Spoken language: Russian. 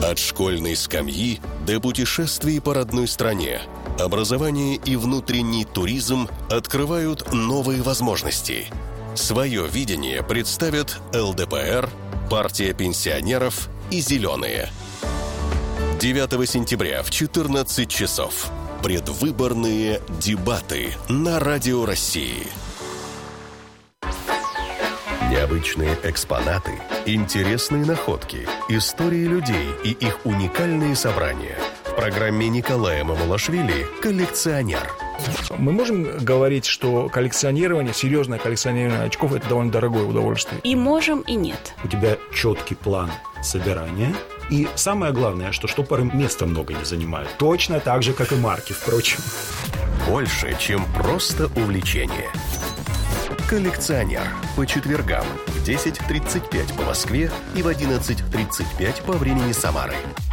От школьной скамьи до путешествий по родной стране, образование и внутренний туризм открывают новые возможности. Свое видение представят ЛДПР, партия пенсионеров и «Зеленые». 9 сентября в 14 часов. Предвыборные дебаты на Радио России. Необычные экспонаты, интересные находки, истории людей и их уникальные собрания. В программе Николая Мамулашвили «Коллекционер». Мы можем говорить, что коллекционирование, серьезное коллекционирование очков – это довольно дорогое удовольствие? И можем, и нет. У тебя четкий план собирания. И самое главное, что штопоры места много не занимают. Точно так же, как и марки, впрочем. Больше, чем просто увлечение. «Коллекционер» по четвергам в 10:35 по Москве и в 11:35 по времени Самары.